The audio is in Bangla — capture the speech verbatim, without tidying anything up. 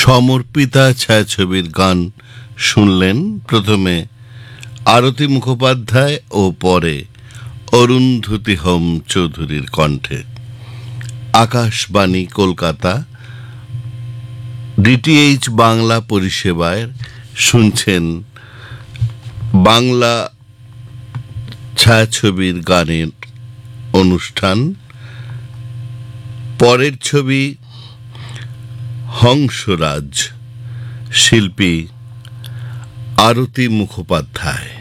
সমর্পিতা ছায়াছবির গান শুনলেন। প্রথমে আরতি মুখোপাধ্যায় ও পরে অরুন্ধতী হোম চৌধুরীর কণ্ঠে। আকাশবাণী কলকাতা ডিটিএইচ বাংলা পরিষেবায় শুনছেন বাংলা ছায়াছবির গানের অনুষ্ঠান। পরের ছবি হংসরাজ, শিল্পী আরতি মুখোপাধ্যায়।